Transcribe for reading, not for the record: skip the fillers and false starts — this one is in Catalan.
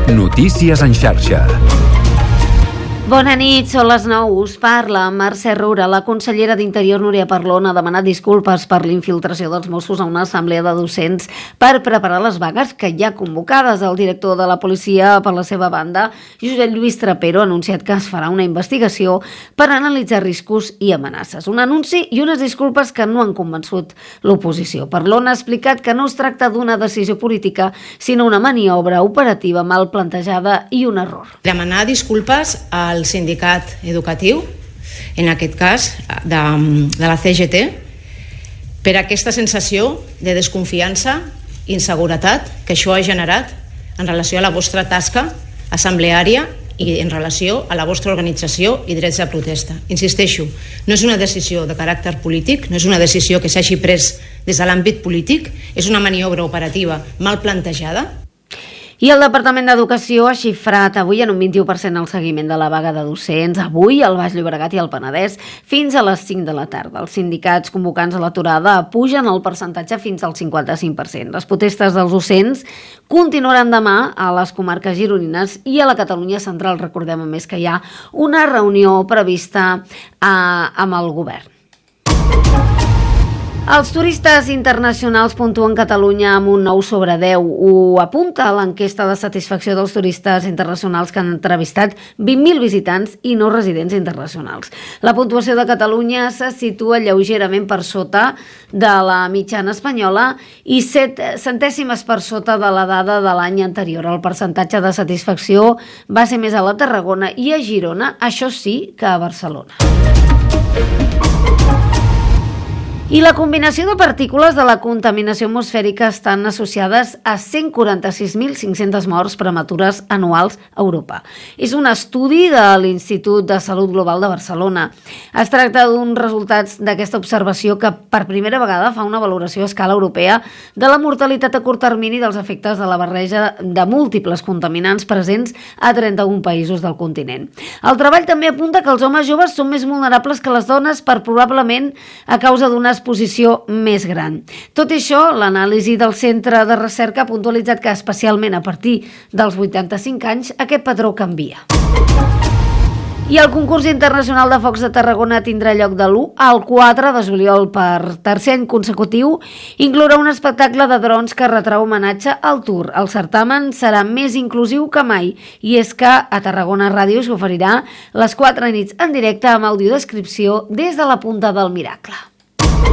Notícies en xarxa. Bona nit, són les 9. Us parla Mercè Roura. La consellera d'Interior, Núria Parlon, ha demanat disculpes per l'infiltració dels Mossos a una assemblea de docents per preparar les vagues que hi ha convocades. El director de la policia, per la seva banda, Josep Lluís Trapero, ha anunciat que es farà una investigació per analitzar riscos i amenaces. Un anunci i unes disculpes que no han convençut l'oposició. Parlon ha explicat que no es tracta d'una decisió política, sinó una maniobra operativa mal plantejada i un error. Demanar disculpes al sindicat educatiu, en aquest cas de la CGT, per aquesta sensació de desconfiança i inseguretat que això ha generat en relació a la vostra tasca assembleària i en relació a la vostra organització i drets de protesta. Insisteixo, no és una decisió de caràcter polític, no és una decisió que s'hagi pres des de l'àmbit polític, és una maniobra operativa mal plantejada. I el Departament d'Educació ha xifrat avui en un 21% el seguiment de la vaga de docents, avui al Baix Llobregat i al Penedès, fins a les 5 de la tarda. Els sindicats convocants a l'aturada pugen el percentatge fins al 55%. Les protestes dels docents continuaran demà a les comarques gironines i a la Catalunya central. Recordem, a més, que hi ha una reunió prevista amb el govern. Els turistes internacionals puntuen Catalunya amb un 9 sobre 10. Ho apunta l'enquesta de satisfacció dels turistes internacionals que han entrevistat 20.000 visitants i no residents internacionals. La puntuació de Catalunya se situa lleugerament per sota de la mitjana espanyola i 7 centèsimes per sota de la dada de l'any anterior. El percentatge de satisfacció va ser més a la Tarragona i a Girona, això sí, que a Barcelona. I la combinació de partícules de la contaminació atmosfèrica estan associades a 146.500 morts prematures anuals a Europa. És un estudi de l'Institut de Salut Global de Barcelona. Es tracta d'uns resultats d'aquesta observació que per primera vegada fa una valoració a escala europea de la mortalitat a curt termini dels efectes de la barreja de múltiples contaminants presents a 31 països del continent. El treball també apunta que els homes joves són més vulnerables que les dones probablement a causa d'una exposició més gran. Tot i això, l'anàlisi del Centre de Recerca ha puntualitzat que especialment a partir dels 85 anys aquest patró canvia. I el concurs internacional de focs de Tarragona tindrà lloc de l'1 al 4 de juliol per tercer any consecutiu. Inclourà un espectacle de drons que retrau homenatge al Tour. El certamen serà més inclusiu que mai i és que a Tarragona Ràdio s'oferirà les 4 nits en directe amb audiodescripció des de la Punta del Miracle.